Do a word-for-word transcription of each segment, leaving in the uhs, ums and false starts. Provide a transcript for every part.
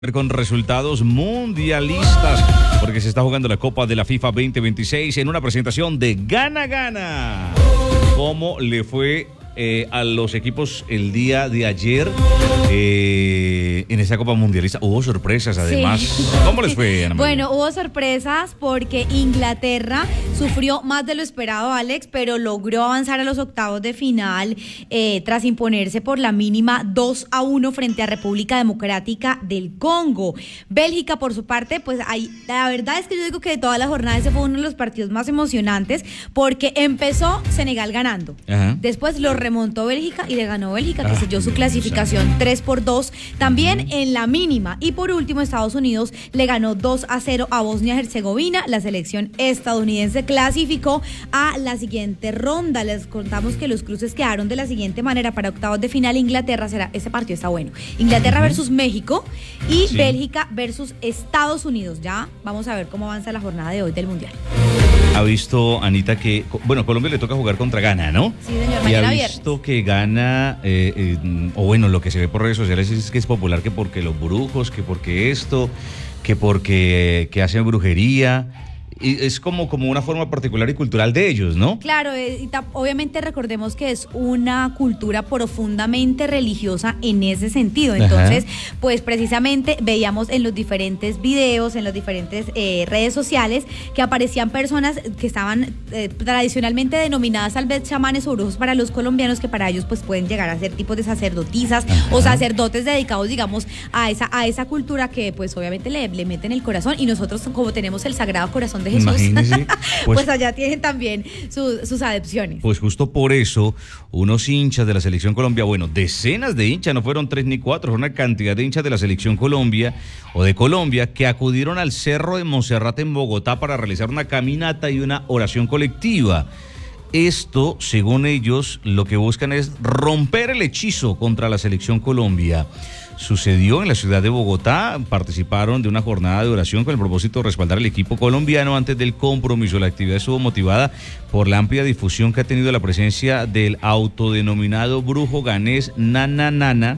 Con resultados mundialistas, porque se está jugando la Copa de la FIFA veinte veintiséis en una presentación de Gana Gana. ¿Cómo le fue eh, a los equipos el día de ayer eh, en esta Copa Mundialista? Hubo sorpresas además. Sí. ¿Cómo les fue, Ana María? Bueno, hubo sorpresas porque Inglaterra sufrió más de lo esperado, Alex, pero logró avanzar a los octavos de final eh, tras imponerse por la mínima dos a uno frente a República Democrática del Congo. Bélgica, por su parte, pues ahí, la verdad es que yo digo que de toda la jornada ese fue uno de los partidos más emocionantes porque empezó Senegal ganando. Ajá. Después lo remontó Bélgica y le ganó Bélgica, que ah, selló su clasificación tres por dos, también uh-huh. en la mínima. Y por último, Estados Unidos le ganó dos a cero a Bosnia-Herzegovina. La selección estadounidense clasificó a la siguiente ronda. Les contamos que los cruces quedaron de la siguiente manera para octavos de final. Inglaterra será, este partido está bueno. Inglaterra uh-huh. versus México y sí. Bélgica versus Estados Unidos. Ya vamos a ver cómo avanza la jornada de hoy del Mundial. Ha visto, Anita, que, bueno, Colombia le toca jugar contra Ghana, ¿no? Sí, señor, mañana viernes. Y ha visto que Ghana, eh, eh, o bueno, lo que se ve por redes sociales es que es popular que porque los brujos, que porque esto, que porque que hacen brujería. Y es como, como una forma particular y cultural de ellos, ¿no? Claro, eh, y ta- obviamente recordemos que es una cultura profundamente religiosa en ese sentido. Entonces, Ajá. pues precisamente veíamos en los diferentes videos, en las diferentes eh, redes sociales, que aparecían personas que estaban eh, tradicionalmente denominadas tal vez chamanes o brujos para los colombianos, que para ellos pues pueden llegar a ser tipos de sacerdotisas Ajá. o sacerdotes dedicados, digamos, a esa, a esa cultura que pues obviamente le, le meten el corazón. Y nosotros, como tenemos el Sagrado Corazón de Jesús, Imagínese, pues, pues allá tienen también su, sus adepciones. Pues justo por eso, unos hinchas de la Selección Colombia, bueno, decenas de hinchas, no fueron tres ni cuatro, fue una cantidad de hinchas de la Selección Colombia o de Colombia que acudieron al Cerro de Monserrate en Bogotá para realizar una caminata y una oración colectiva. Esto, según ellos, lo que buscan es romper el hechizo contra la Selección Colombia. Sucedió en la ciudad de Bogotá, participaron de una jornada de oración con el propósito de respaldar al equipo colombiano antes del compromiso. La actividad estuvo motivada por la amplia difusión que ha tenido la presencia del autodenominado brujo ganés Nana Nana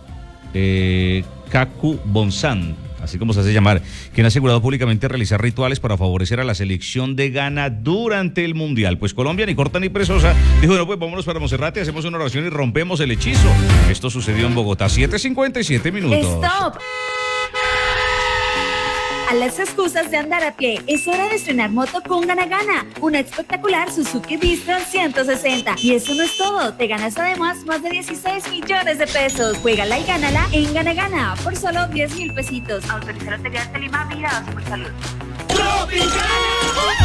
eh, Kaku Bonsan, así como se hace llamar, quien ha asegurado públicamente realizar rituales para favorecer a la selección de Ghana durante el Mundial. Pues Colombia, ni corta ni perezosa, dijo, bueno, pues vámonos para Monserrate, hacemos una oración y rompemos el hechizo. Esto sucedió en Bogotá, siete cincuenta y siete minutos. ¡Stop! A las excusas de andar a pie, es hora de estrenar moto con Gana Gana, una espectacular Suzuki Bistron ciento sesenta. Y eso no es todo, te ganas además más de dieciséis millones de pesos. Juégala y gánala en Gana Gana por solo diez mil pesitos. Autorizar Lotería de Lima, vigilado Supersalud.